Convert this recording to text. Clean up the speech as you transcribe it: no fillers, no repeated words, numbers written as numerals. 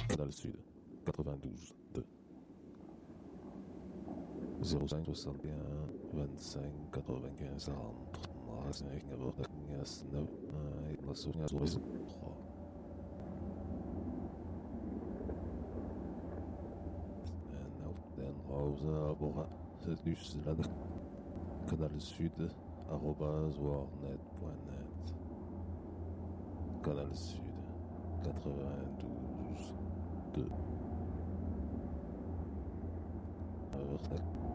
Canal Sud, 92.2. 05 61 25 95 40. Magazijn wordt snel. Ik was zo niet zo. 3. En Rosa Bora. C'est du Canal Sud, @warnet.net. Canal Sud, 92.2.